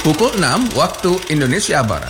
pukul 6 waktu Indonesia Barat.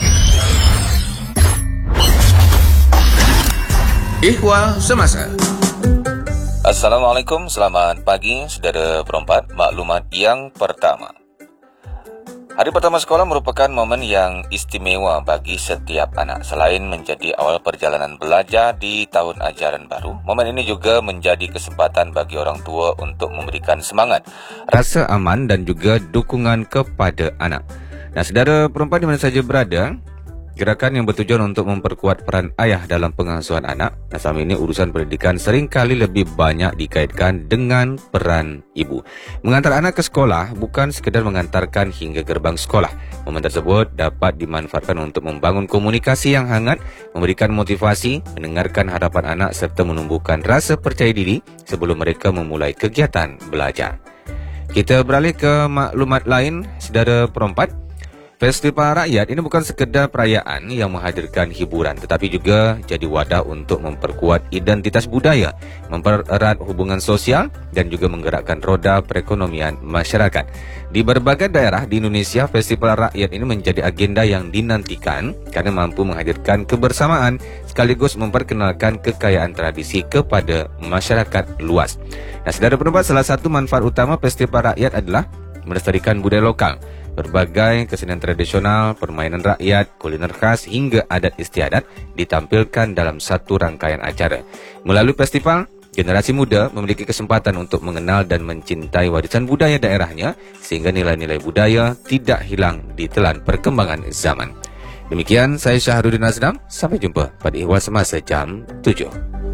Ihwal Semasa. Assalamualaikum, selamat pagi saudara perempat. Maklumat yang pertama. Hari pertama sekolah merupakan momen yang istimewa bagi setiap anak. Selain menjadi awal perjalanan belajar di tahun ajaran baru, momen ini juga menjadi kesempatan bagi orang tua untuk memberikan semangat, rasa aman dan juga dukungan kepada anak. Nah, saudara perempat di mana saja berada, gerakan yang bertujuan untuk memperkuat peran ayah dalam pengasuhan anak. Nah, selama ini urusan pendidikan seringkali lebih banyak dikaitkan dengan peran ibu. Mengantar anak ke sekolah bukan sekedar mengantarkan hingga gerbang sekolah. Momen tersebut dapat dimanfaatkan untuk membangun komunikasi yang hangat, memberikan motivasi, mendengarkan harapan anak serta menumbuhkan rasa percaya diri sebelum mereka memulai kegiatan belajar. Kita beralih ke maklumat lain, saudara perempat. Festival Rakyat ini bukan sekedar perayaan yang menghadirkan hiburan, tetapi juga jadi wadah untuk memperkuat identitas budaya, mempererat hubungan sosial dan juga menggerakkan roda perekonomian masyarakat. Di berbagai daerah di Indonesia, Festival Rakyat ini menjadi agenda yang dinantikan karena mampu menghadirkan kebersamaan sekaligus memperkenalkan kekayaan tradisi kepada masyarakat luas. Nah, saudara pendapat, salah satu manfaat utama Festival Rakyat adalah melestarikan budaya lokal. Berbagai kesenian tradisional, permainan rakyat, kuliner khas hingga adat istiadat ditampilkan dalam satu rangkaian acara. Melalui festival, generasi muda memiliki kesempatan untuk mengenal dan mencintai warisan budaya daerahnya sehingga nilai-nilai budaya tidak hilang di telan perkembangan zaman. Demikian, saya Syahrudin Azram. Sampai jumpa pada Ihwal Semasa jam 7.